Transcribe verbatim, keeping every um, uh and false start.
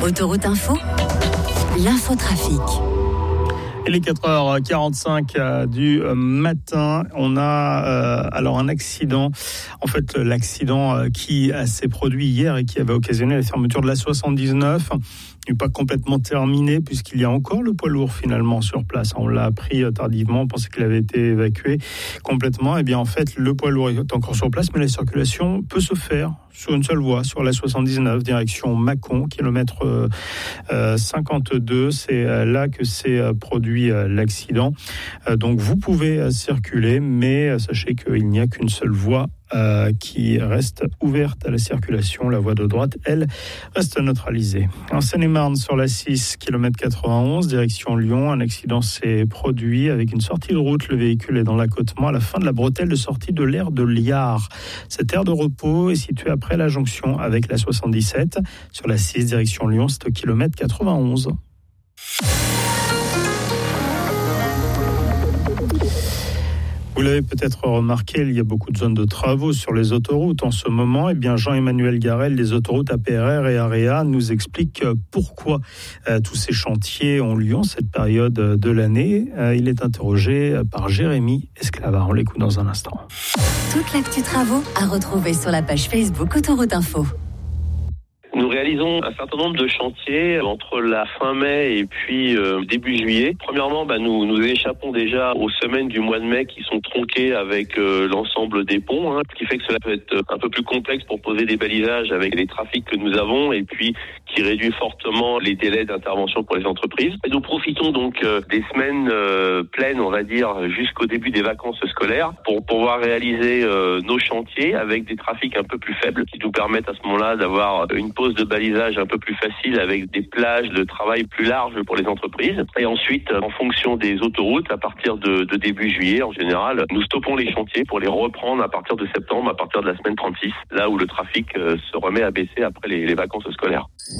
Autoroute Info, l'infotrafic. Il est quatre heures quarante-cinq euh, du matin. On a euh, alors un accident. En fait, l'accident euh, qui s'est produit hier et qui avait occasionné la fermeture de la soixante-dix-neuf n'est pas complètement terminé puisqu'il y a encore le poids lourd finalement sur place. On l'a appris tardivement, on pensait qu'il avait été évacué complètement. Et bien en fait, le poids lourd est encore sur place, mais la circulation peut se faire sur une seule voie, sur la soixante-dix-neuf, direction Mâcon, kilomètre euh, cinquante-deux. C'est euh, là que s'est euh, produit euh, l'accident. Euh, donc vous pouvez euh, circuler, mais euh, sachez qu'il n'y a qu'une seule voie Euh, qui reste ouverte à la circulation. La voie de droite, elle, reste neutralisée. En Seine-et-Marne, sur la six, kilomètre quatre-vingt-onze, direction Lyon, un accident s'est produit avec une sortie de route. Le véhicule est dans l'accotement à la fin de la bretelle de sortie de l'aire de Liard. Cette aire de repos est située après la jonction avec la soixante-dix-sept. Sur la six, direction Lyon, c'est au kilomètre quatre-vingt-onze. Vous l'avez peut-être remarqué, il y a beaucoup de zones de travaux sur les autoroutes en ce moment. Eh bien, Jean-Emmanuel Garel, des autoroutes A P R R et AREA, nous explique pourquoi euh, tous ces chantiers ont lieu en cette période de l'année. Euh, il est interrogé par Jérémy Esclava. On l'écoute dans un instant. Toute l'actu travaux à retrouver sur la page Facebook Autoroute Info. Nous réalisons un certain nombre de chantiers entre la fin mai et puis euh, début juillet. Premièrement, bah, nous nous échappons déjà aux semaines du mois de mai qui sont tronquées avec euh, l'ensemble des ponts, hein, ce qui fait que cela peut être un peu plus complexe pour poser des balisages avec les trafics que nous avons et puis qui réduit fortement les délais d'intervention pour les entreprises. Et nous profitons donc euh, des semaines euh, pleines, on va dire, jusqu'au début des vacances scolaires pour pouvoir réaliser euh, nos chantiers avec des trafics un peu plus faibles qui nous permettent à ce moment-là d'avoir une pause de balisage un peu plus facile avec des plages de travail plus larges pour les entreprises. Et ensuite, en fonction des autoroutes, à partir de, de début juillet, en général, nous stoppons les chantiers pour les reprendre à partir de septembre, à partir de la semaine trente-six, là où le trafic se remet à baisser après les, les vacances scolaires.